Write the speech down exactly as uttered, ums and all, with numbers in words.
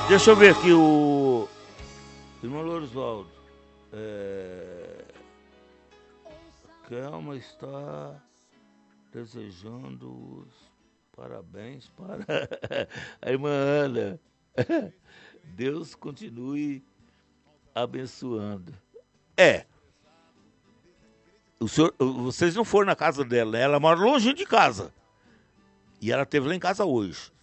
Deixa eu ver aqui o... Irmão Lorisvaldo. É... Kelma está desejando os parabéns para a irmã Ana. Deus continue abençoando. É. O senhor, vocês não foram na casa dela, né? Ela mora longe de casa. E ela esteve lá em casa hoje.